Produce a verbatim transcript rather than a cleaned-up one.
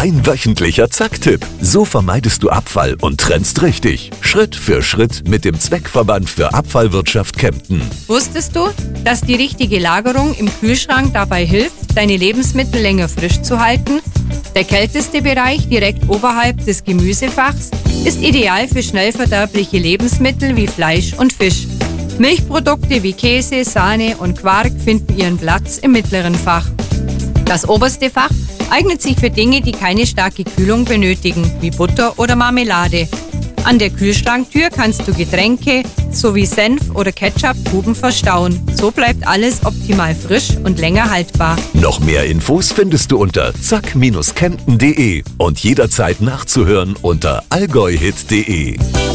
Dein wöchentlicher Zack-Tipp. So vermeidest du Abfall und trennst richtig. Schritt für Schritt mit dem Zweckverband für Abfallwirtschaft Kempten. Wusstest du, dass die richtige Lagerung im Kühlschrank dabei hilft, deine Lebensmittel länger frisch zu halten? Der kälteste Bereich direkt oberhalb des Gemüsefachs ist ideal für schnell verderbliche Lebensmittel wie Fleisch und Fisch. Milchprodukte wie Käse, Sahne und Quark finden ihren Platz im mittleren Fach. Das oberste Fach eignet sich für Dinge, die keine starke Kühlung benötigen, wie Butter oder Marmelade. An der Kühlschranktür kannst du Getränke sowie Senf oder Ketchup-Tuben verstauen. So bleibt alles optimal frisch und länger haltbar. Noch mehr Infos findest du unter zack Bindestrich kempten punkt de und jederzeit nachzuhören unter allgäuhit punkt de.